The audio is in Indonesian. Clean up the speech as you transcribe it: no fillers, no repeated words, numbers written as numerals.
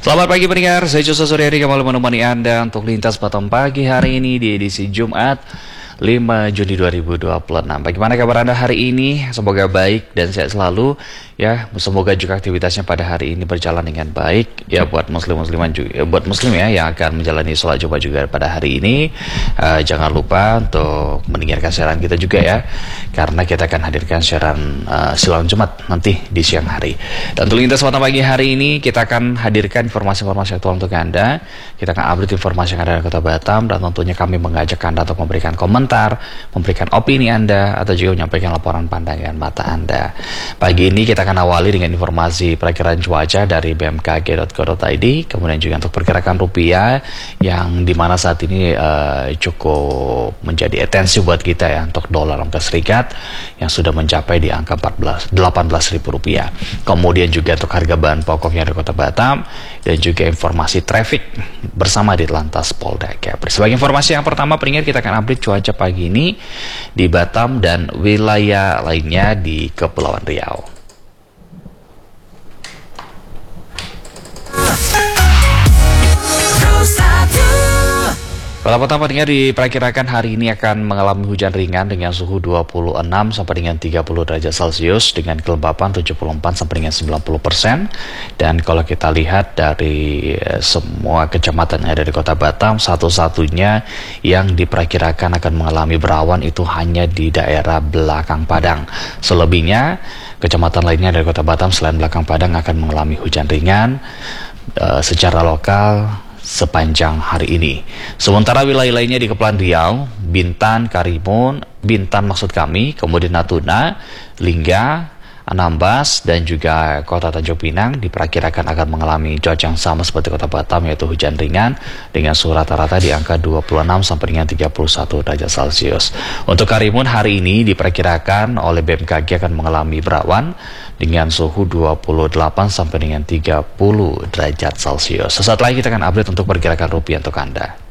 Selamat pagi pendengar, saya Joshua Suryadi kembali menemani Anda untuk lintas Batam pagi hari ini di edisi Jumat 5 Juni 2026. Bagaimana kabar Anda hari ini? Semoga baik dan sehat selalu ya. Semoga juga aktivitasnya pada hari ini berjalan dengan baik ya, buat muslim-musliman juga, buat muslim ya yang akan menjalani sholat Jumat juga pada hari ini. Jangan lupa untuk mendengarkan siaran kita juga ya, karena kita akan hadirkan siaran silang Jumat nanti di siang hari. Dan untuk lintas Batam pagi hari ini kita akan hadirkan informasi-informasi aktual untuk Anda. Kita akan update informasi yang ada di Kota Batam, dan tentunya kami mengajak Anda untuk memberikan komentar, memberikan opini Anda, atau juga menyampaikan laporan pandangan mata Anda. Pagi ini kita akan awali dengan informasi perakiraan cuaca dari bmkg.go.id, kemudian juga untuk pergerakan rupiah yang dimana saat ini cukup menjadi atensi buat kita ya, untuk dolar Amerika Serikat yang sudah mencapai di angka 18.000 rupiah. Kemudian juga untuk harga bahan pokok yang ada di Kota Batam, dan juga informasi traffic bersama di Lantas Polda Kepri. Sebagai informasi yang pertama, pendengar, kita akan update cuaca pagi ini di Batam dan wilayah lainnya di Kepulauan Riau. Kota Batam pendengar diperkirakan hari ini akan mengalami hujan ringan dengan suhu 26 sampai dengan 30 derajat Celcius dengan kelembapan 74 sampai dengan 90%. Dan kalau kita lihat dari semua kecamatan yang ada di Kota Batam, satu-satunya yang diperkirakan akan mengalami berawan itu hanya di daerah Belakang Padang. Selebihnya kecamatan lainnya dari Kota Batam selain Belakang Padang akan mengalami hujan ringan secara lokal sepanjang hari ini. Sementara wilayah lainnya di Kepulauan Riau, Bintan, Karimun, Bintan maksud kami, kemudian Natuna, Lingga, Anambas, dan juga Kota Tanjung Pinang diperkirakan akan mengalami cuaca yang sama seperti Kota Batam, yaitu hujan ringan dengan suhu rata-rata di angka 26 sampai dengan 31 derajat Celcius. Untuk Karimun hari ini diperkirakan oleh BMKG akan mengalami berawan dengan suhu 28 sampai dengan 30 derajat Celcius. Sesaat lagi kita akan update untuk pergerakan rupiah untuk Anda.